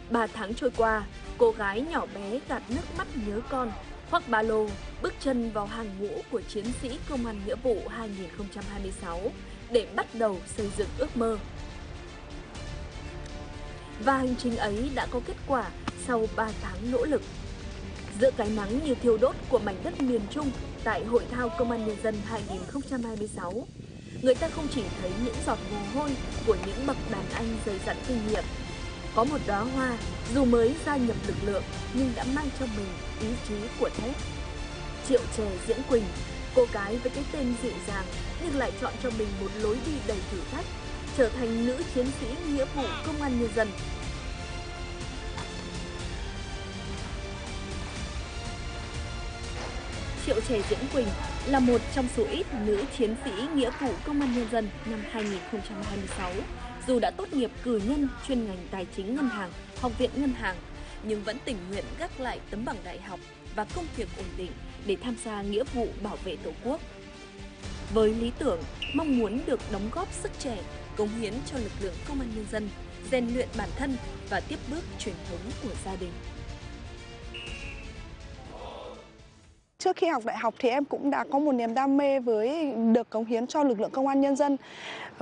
3 tháng trôi qua, cô gái nhỏ bé gạt nước mắt nhớ con, khoác ba lô, bước chân vào hàng ngũ của chiến sĩ Công an Nghĩa vụ 2026 để bắt đầu xây dựng ước mơ. Và hành trình ấy đã có kết quả sau 3 tháng nỗ lực. Giữa cái nắng như thiêu đốt của mảnh đất miền Trung tại Hội thao Công an Nhân dân 2026, người ta không chỉ thấy những giọt mồ hôi của những bậc đàn anh dày dặn kinh nghiệm. Có một đóa hoa dù mới gia nhập lực lượng nhưng đã mang trong mình ý chí của thép. Triệu Chè Diễn Quỳnh, cô gái với cái tên dịu dàng nhưng lại chọn cho mình một lối đi đầy thử thách, trở thành nữ chiến sĩ nghĩa vụ Công an Nhân dân. Triệu Chè Diễn Quỳnh là một trong số ít nữ chiến sĩ nghĩa vụ Công an Nhân dân năm 2026. Dù đã tốt nghiệp cử nhân chuyên ngành tài chính ngân hàng, Học viện Ngân hàng, nhưng vẫn tình nguyện gác lại tấm bằng đại học và công việc ổn định để tham gia nghĩa vụ bảo vệ Tổ quốc. Với lý tưởng, mong muốn được đóng góp sức trẻ, cống hiến cho lực lượng Công an Nhân dân, rèn luyện bản thân và tiếp bước truyền thống của gia đình. Trước khi học đại học thì em cũng đã có một niềm đam mê với được cống hiến cho lực lượng Công an Nhân dân.